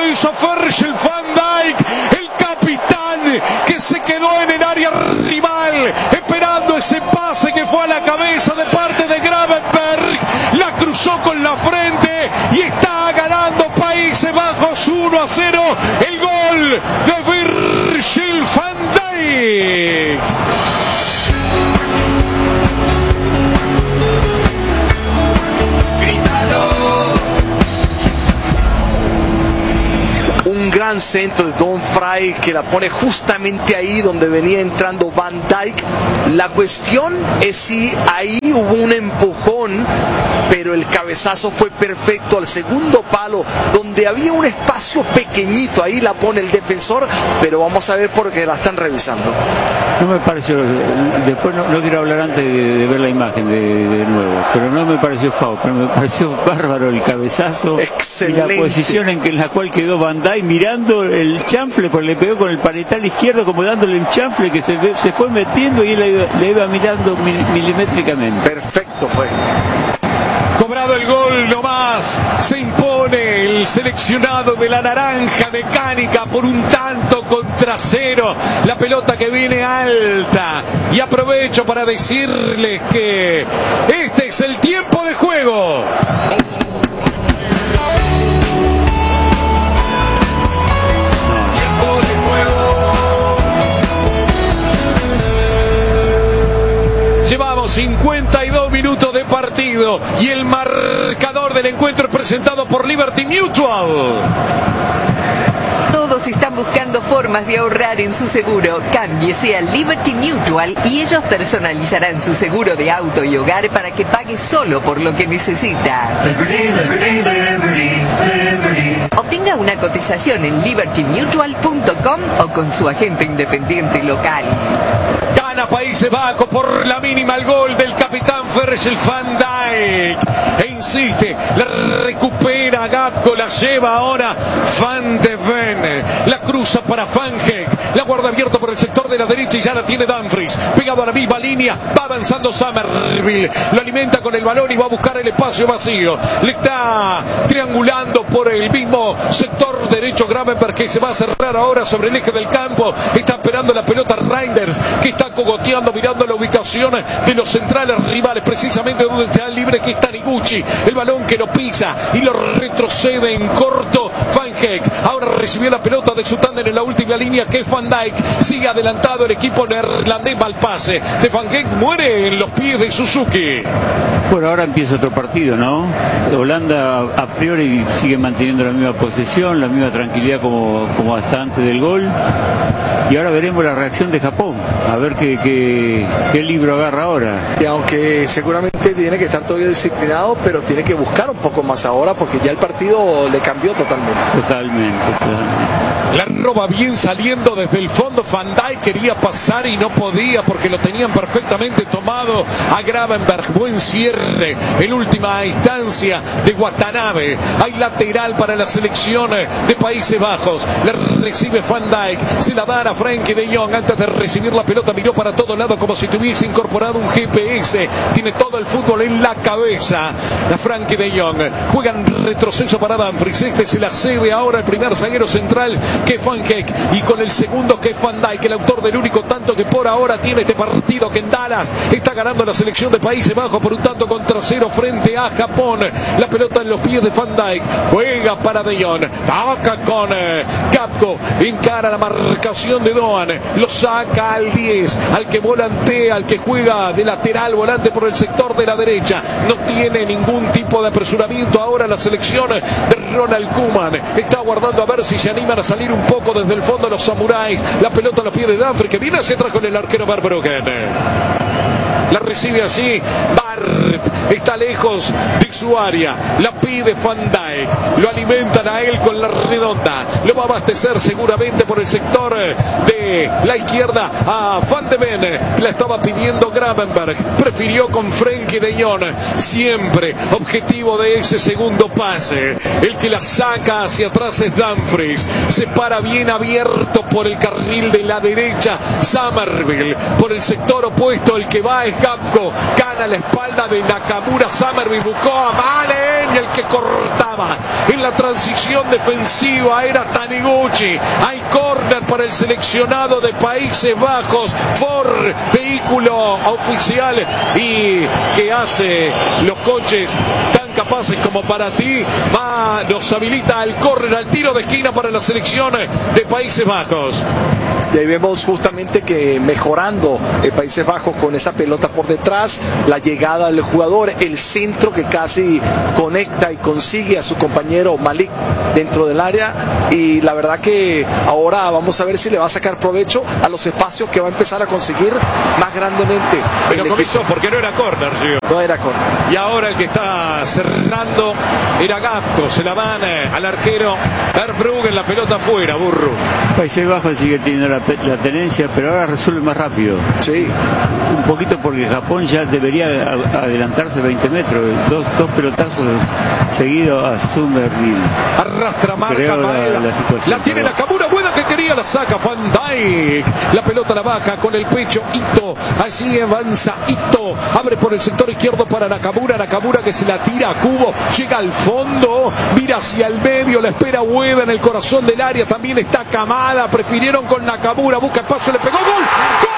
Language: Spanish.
hizo Virgil van Dijk, el capitán que se quedó en el área rival esperando ese pase que fue a la cabeza de parte de Gravenberch, la cruzó con la frente y está ganando Países Bajos 1-0, el gol de Virgil van Dijk. Un gran centro de Dumfries que la pone justamente ahí donde venía entrando Van Dijk. La cuestión es si ahí hubo un empujón, pero el cabezazo fue perfecto al segundo palo, donde había un espacio pequeñito, ahí la pone el defensor, pero vamos a ver porque la están revisando. No me pareció, después no quiero hablar antes de ver la imagen de nuevo, pero no me pareció foul, pero me pareció bárbaro el cabezazo. Excelente. Y la posición en la cual quedó Van Dijk mirando el chanfle, porque le pegó con el panetal izquierdo como dándole un chanfle que se fue metiendo y él le iba mirando milimétricamente. Perfecto fue. Cobrado el gol nomás, se impone el seleccionado de la Naranja Mecánica por un tanto contra cero. La pelota que viene alta. Y aprovecho para decirles que este es el tiempo de juego. Llevamos 52 minutos de partido y el marcador del encuentro es presentado por Liberty Mutual. Todos están buscando formas de ahorrar en su seguro. Cámbiese a Liberty Mutual y ellos personalizarán su seguro de auto y hogar para que pague solo por lo que necesita. Obtenga una cotización en libertymutual.com o con su agente independiente local. Gana Países Bajos por la mínima el gol del capitán Virgil van Dijk. E insiste, la recupera Gapco, la lleva ahora Van de Ven. La cruza para Van Heek. La guarda abierto por el sector de la derecha y ya la tiene Dumfries. Pegado a la misma línea, va avanzando Somerville. Lo alimenta con el balón y va a buscar el espacio vacío. Le está triangulando por el mismo sector derecho Gravenberch, que se va a cerrar ahora sobre el eje del campo. Está esperando la pelota Reinders, que está cogoteando, mirando la ubicación de los centrales rivales, precisamente donde está el libre, que es Taniguchi. El balón que lo pisa y lo retrocede en corto Van Heek. Ahora recibió la pelota de su tándem en la última línea, que es Van Dijk. Sigue adelantado el equipo neerlandés. Mal pase de Van Heek, muere en los pies de Suzuki. Bueno, ahora empieza otro partido, ¿no? Holanda a priori sigue manteniendo la misma posesión, la misma tranquilidad como hasta antes del gol. Y ahora veremos la reacción de Japón, a ver qué libro agarra ahora. Y aunque seguramente tiene que estar todavía disciplinado, pero tiene que buscar un poco más ahora, porque ya el partido le cambió totalmente. Totalmente. La roba bien saliendo desde el fondo. Van Dijk quería pasar y no podía porque lo tenían perfectamente tomado a Gravenberch. Buen cierre en última instancia de Watanabe. Hay lateral para la selección de Países Bajos. La recibe Van Dijk. Se la dan a Frenkie de Jong. Antes de recibir la pelota miró para todos lados como si tuviese incorporado un GPS. Tiene todo el fútbol en la cabeza. La Frenkie de Jong. Juegan retroceso para Dumfries. Este se la cede ahora el primer zaguero central, que es Van Heek, y con el segundo, que es Van Dijk, el autor del único tanto que por ahora tiene este partido, que en Dallas está ganando la selección de Países Bajos por un tanto contra cero frente a Japón. La pelota en los pies de Van Dijk, juega para De Jong, toca con Gapco, encara la marcación de Doan, lo saca al 10, al que volantea, al que juega de lateral volante por el sector de la derecha. No tiene ningún tipo de apresuramiento ahora la selección de Ronald Koeman. Está guardando a ver si se animan a salir un poco desde el fondo los samuráis. La pelota a los pies de Dumfries, que viene hacia atrás con el arquero Verbruggen. La recibe así Bart, está lejos de su área, la pide Van Dijk, lo alimentan a él con la redonda, lo va a abastecer seguramente por el sector de la izquierda a Van de Ven, la estaba pidiendo Gravenberch, prefirió con Frenkie de Jong, siempre objetivo de ese segundo pase. El que la saca hacia atrás es Dumfries, se para bien abierto por el carril de la derecha Somerville, por el sector opuesto el que va es Gapco gana la espalda de Nakamura. Summerville buscó a Malen, el que cortaba en la transición defensiva era Taniguchi. Hay córner para el seleccionado de Países Bajos. Ford, vehículo oficial y que hace los coches tan capaces como para ti, nos habilita al córner, al tiro de esquina para la selección de Países Bajos. Y ahí vemos justamente que mejorando Países Bajos con esa pelota por detrás, la llegada del jugador, el centro que casi conecta y consigue a su compañero Malik dentro del área, y la verdad que ahora vamos a ver si le va a sacar provecho a los espacios que va a empezar a conseguir más grandemente. Pero con eso, porque no era córner, Gio. No era córner. Y ahora el que está cerrando era Gapco, se la van al arquero Verbruggen, la pelota afuera, Burro. Países Bajos sigue teniendo la tenencia, pero ahora resuelve más rápido. Sí. Un poquito porque Japón ya debería adelantarse 20 metros. Dos pelotazos seguidos a Summerville. Arrastra, marca, la tiene Nakamura, buena que quería, la saca Van Dijk. La pelota la baja con el pecho Ito. Allí avanza Ito. Abre por el sector izquierdo para Nakamura. Nakamura que se la tira a Kubo. Llega al fondo. Mira hacia el medio. La espera Ueda en el corazón del área. También está Kamada. Prefirieron con Nakamura. Busca el paso. Le pegó. ¡Gol!